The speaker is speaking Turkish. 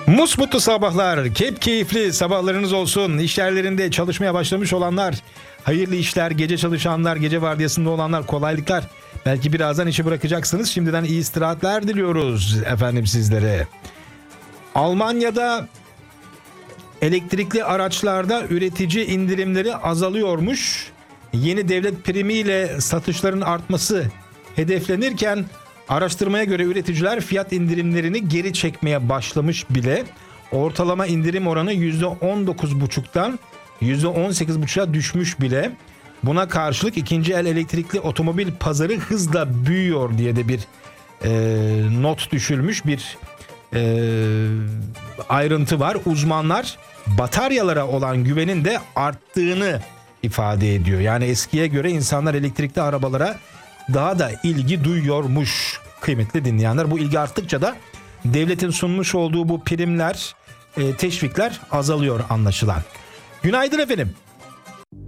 Musmutlu sabahlar, keyifli sabahlarınız olsun. İş yerlerinde çalışmaya başlamış olanlar, hayırlı işler, gece çalışanlar, gece vardiyasında olanlar, kolaylıklar. Belki birazdan işi bırakacaksınız. Şimdiden iyi istirahatler diliyoruz efendim sizlere. Almanya'da elektrikli araçlarda üretici indirimleri azalıyormuş. Yeni devlet primiyle satışların artması hedeflenirken araştırmaya göre üreticiler fiyat indirimlerini geri çekmeye başlamış bile. Ortalama indirim oranı %19,5'tan %18,5'a düşmüş bile. Buna karşılık ikinci el elektrikli otomobil pazarı hızla büyüyor diye de bir not düşülmüş, bir ayrıntı var. Uzmanlar bataryalara olan güvenin de arttığını ifade ediyor. Yani eskiye göre insanlar elektrikli arabalara daha da ilgi duyuyormuş kıymetli dinleyenler. Bu ilgi arttıkça da devletin sunmuş olduğu bu primler, teşvikler azalıyor anlaşılan. Günaydın efendim.